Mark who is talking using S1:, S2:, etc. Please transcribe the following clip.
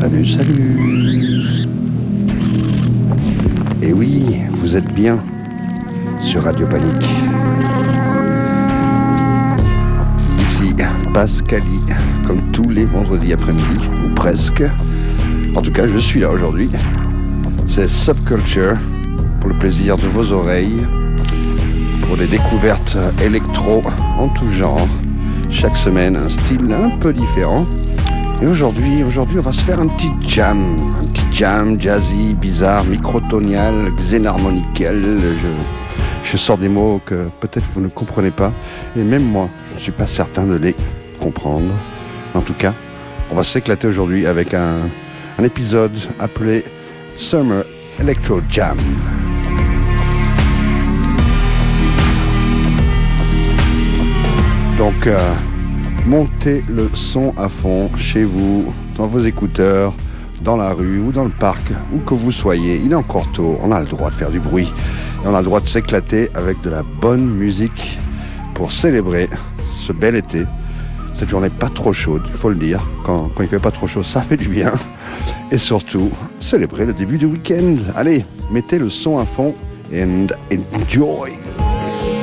S1: Salut, salut. Et oui, vous êtes bien sur Radio Panique. Ici, Pascali, comme tous les vendredis après-midi, ou presque. En tout cas, je suis là aujourd'hui. C'est Subculture, pour le plaisir de vos oreilles, pour des découvertes électro en tout genre. Chaque semaine, un style un peu différent. Et aujourd'hui, on va se faire un petit jam jazzy, bizarre, microtonial, xénharmonical. Je sors des mots que peut-être vous ne comprenez pas, et même moi, je ne suis pas certain de les comprendre. En tout cas, on va s'éclater aujourd'hui avec un épisode appelé Summer Electro Jam. Donc, montez le son à fond chez vous, dans vos écouteurs, dans la rue ou dans le parc, où que vous soyez. Il est encore tôt, on a le droit de faire du bruit. Et on a le droit de s'éclater avec de la bonne musique pour célébrer ce bel été. Cette journée pas trop chaude, il faut le dire. Quand il fait pas trop chaud, ça fait du bien. Et surtout, célébrer le début du week-end. Allez, mettez le son à fond and enjoy.